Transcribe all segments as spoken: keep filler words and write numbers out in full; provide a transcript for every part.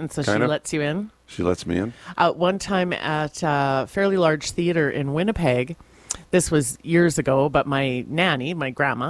and so Kind she of. lets you in. She lets me in. Uh, one time at a fairly large theater in Winnipeg, this was years ago, but my nanny, my grandma,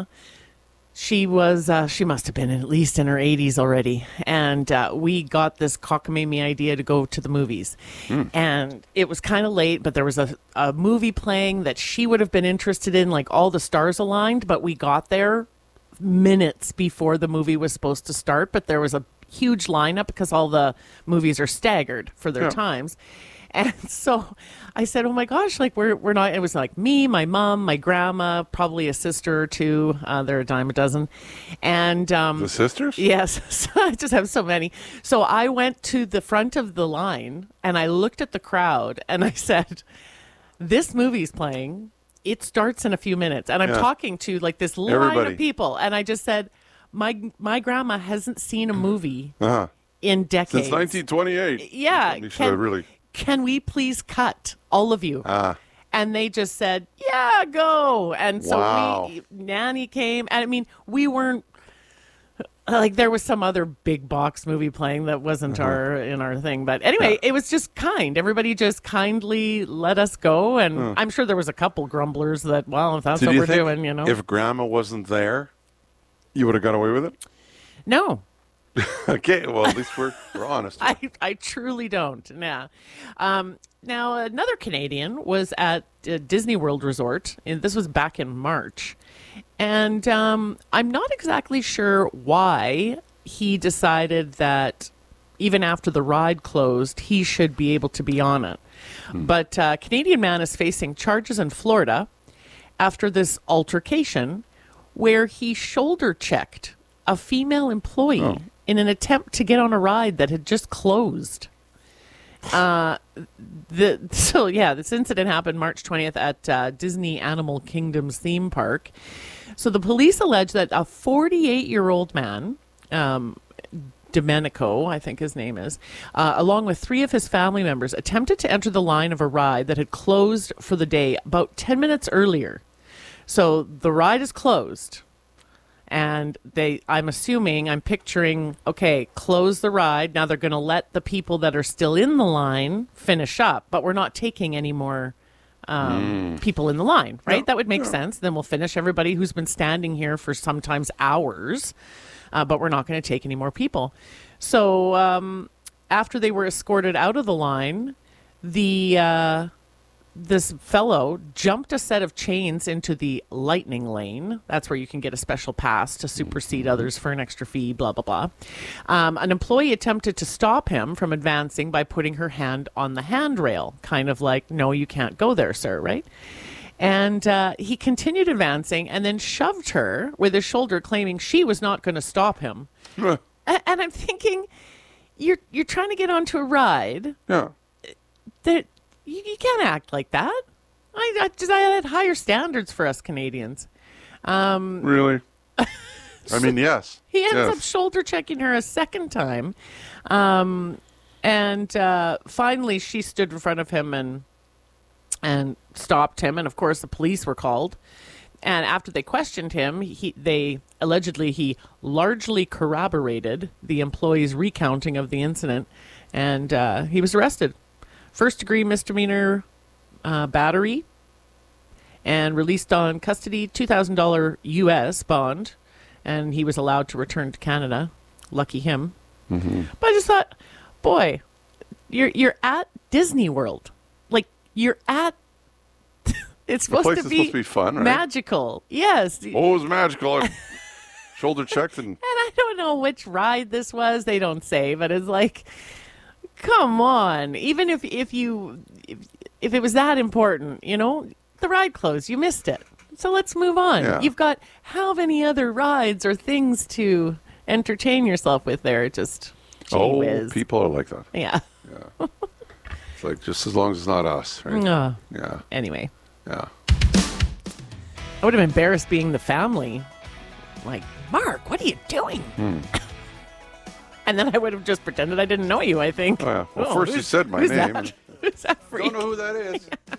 she was, uh, she must have been at least in her eighties already. And uh, we got this cockamamie idea to go to the movies. Mm. And it was kind of late, but there was a, a movie playing that she would have been interested in, like all the stars aligned, but we got there minutes before the movie was supposed to start. But there was a huge lineup because all the movies are staggered for their Yeah. times. And so I said, oh my gosh, like we're we're not, it was like me, my mom, my grandma, probably a sister or two. Uh, they're a dime a dozen. And um, The sisters? yes, so I just have so many. So I went to the front of the line and I looked at the crowd and I said, this movie's playing. It starts in a few minutes. And I'm Yeah. talking to like this line Everybody. of people. And I just said, my my grandma hasn't seen a movie Uh-huh. in decades. Since nineteen twenty-eight. Yeah. You should Can, have really. can we please cut, all of you? Ah. And they just said, yeah, go. And so Wow. we, Nanny came. And I mean, we weren't, like there was some other big box movie playing that wasn't Uh-huh. our in our thing. But anyway, Yeah. it was just kind. Everybody just kindly let us go. And I'm sure there was a couple grumblers that, well, if that's So what do you we're think doing, you know. if Grandma wasn't there, you would have got away with it? No. Okay, well, at least we're, we're honest. I, I truly don't. Yeah. Um, now, another Canadian was at uh, Disney World Resort, and this was back in March. And um, I'm not exactly sure why he decided that even after the ride closed, he should be able to be on it. But uh, a Canadian man is facing charges in Florida after this altercation where he shoulder checked a female employee Oh. in an attempt to get on a ride that had just closed. Uh, the so yeah, this incident happened March twentieth at uh, Disney Animal Kingdom's theme park. So the police allege that a forty-eight-year-old man, um, Domenico, I think his name is, uh, along with three of his family members, attempted to enter the line of a ride that had closed for the day about ten minutes earlier. So the ride is closed. And they, I'm assuming, I'm picturing, okay, close the ride. Now they're going to let the people that are still in the line finish up, but we're not taking any more um, people in the line, right? Yeah, That would make yeah. sense. Then we'll finish everybody who's been standing here for sometimes hours, uh, but we're not going to take any more people. So um, after they were escorted out of the line, the uh, this fellow jumped a set of chains into the lightning lane. That's where you can get a special pass to supersede others for an extra fee, blah, blah, blah. Um, an employee attempted to stop him from advancing by putting her hand on the handrail, kind of like, no, you can't go there, sir, right? And uh, he continued advancing and then shoved her with his shoulder, claiming she was not going to stop him. Yeah. A- And I'm thinking, you're you're trying to get onto a ride Yeah. that you, you can't act like that. I, I just I had higher standards for us Canadians. Really? I mean, yes. He ends yes. up shoulder checking her a second time, um, and uh, finally she stood in front of him and and stopped him. And of course, the police were called. And after they questioned him, he they allegedly he largely corroborated the employee's recounting of the incident, and uh, he was arrested. First degree misdemeanor uh, battery, and released on custody, two thousand dollars U S bond, and he was allowed to return to Canada. Lucky him. Mm-hmm. But I just thought, boy, you're you're at Disney World, like you're at. It's The supposed place to is be supposed to be fun, right? magical. Yes. Oh, it was magical. I shoulder checked and And I don't know which ride this was. They don't say, but it's like, come on. Even if if you if, if it was that important, you know, the ride closed. You missed it. So let's move on. Yeah. You've got how many other rides or things to entertain yourself with there? Just gee oh, whiz. people are like that. Yeah. It's like just as long as it's not us, right? Uh, Yeah, anyway, yeah. I would have been embarrassed being the family. Like, Mark, what are you doing? Hmm. And then I would have just pretended I didn't know you, I think. Oh, yeah. Well, Oh, first you who's- said my who's name. That? Who's that freak? Don't know who that is.